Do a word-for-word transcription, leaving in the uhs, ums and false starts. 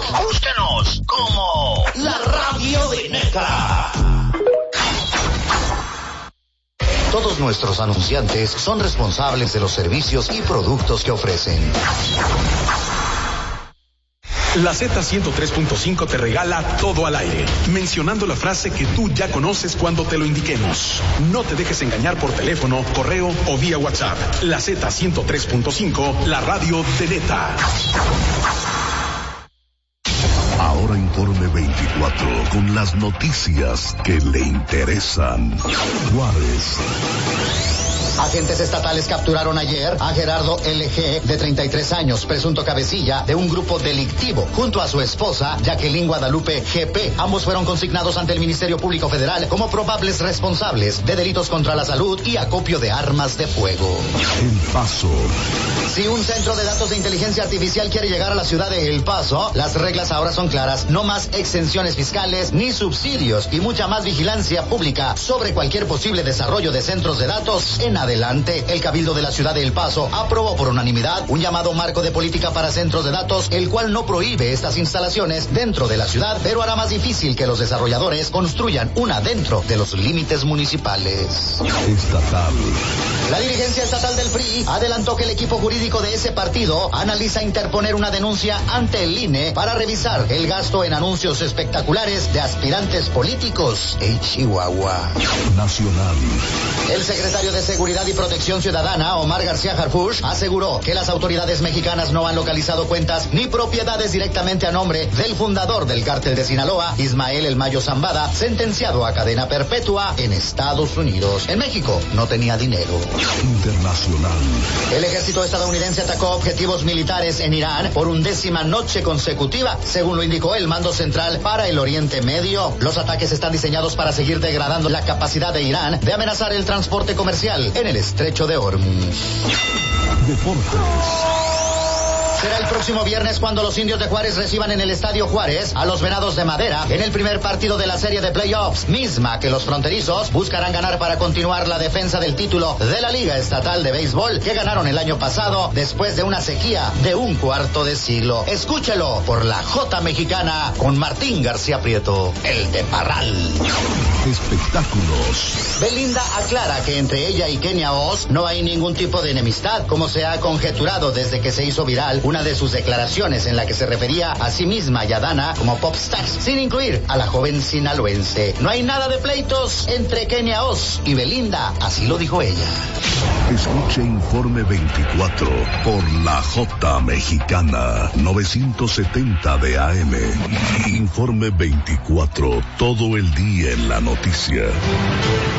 Búsquenos como La Radio de Neta. Todos nuestros anunciantes son responsables de los servicios y productos que ofrecen. La Z ciento tres punto cinco te regala todo al aire, mencionando la frase que tú ya conoces cuando te lo indiquemos. No te dejes engañar por teléfono, correo o vía WhatsApp. La Z ciento tres punto cinco, la radio de Neta. Ahora Informe veinticuatro, con las noticias que le interesan. Juárez. Agentes estatales capturaron ayer a Gerardo L G, de treinta y tres años, presunto cabecilla de un grupo delictivo, junto a su esposa, Jacqueline Guadalupe G P. Ambos fueron consignados ante el Ministerio Público Federal como probables responsables de delitos contra la salud y acopio de armas de fuego. El Paso. Si un centro de datos de inteligencia artificial quiere llegar a la ciudad de El Paso, las reglas ahora son claras. No más exenciones fiscales ni subsidios y mucha más vigilancia pública sobre cualquier posible desarrollo de centros de datos en adelante. El Cabildo de la ciudad de El Paso aprobó por unanimidad un llamado marco de política para centros de datos, el cual no prohíbe estas instalaciones dentro de la ciudad, pero hará más difícil que los desarrolladores construyan una dentro de los límites municipales. Estatal. La dirigencia estatal del P R I adelantó que el equipo jurídico de ese partido analiza interponer una denuncia ante el I N E para revisar el gasto en anuncios espectaculares de aspirantes políticos en Chihuahua. Nacional. El secretario de Seguridad y Protección Ciudadana, Omar García Harfuch, aseguró que las autoridades mexicanas no han localizado cuentas ni propiedades directamente a nombre del fundador del cártel de Sinaloa, Ismael El Mayo Zambada, sentenciado a cadena perpetua en Estados Unidos. En México no tenía dinero. Internacional. El ejército estadounidense atacó objetivos militares en Irán por undécima noche consecutiva, según lo indicó el Mando Central para el Oriente Medio. Los ataques están diseñados para seguir degradando la capacidad de Irán de amenazar el transporte comercial en el estrecho de Hormuz. Deportes. Será el próximo viernes cuando los Indios de Juárez reciban en el Estadio Juárez a los Venados de Madera en el primer partido de la serie de playoffs, misma que los fronterizos buscarán ganar para continuar la defensa del título de la Liga Estatal de Béisbol que ganaron el año pasado después de una sequía de un cuarto de siglo. Escúchelo por la J Mexicana con Martín García Prieto, el de Parral. Espectáculos. Belinda aclara que entre ella y Kenia Oz no hay ningún tipo de enemistad, como se ha conjeturado desde que se hizo viral una de sus declaraciones en la que se refería a sí misma y a Dana como popstars, sin incluir a la joven sinaloense. No hay nada de pleitos entre Kenia Oz y Belinda, así lo dijo ella. Escuche Informe veinticuatro por la J Mexicana, novecientos setenta de A M. Informe veinticuatro, todo el día en la noticia.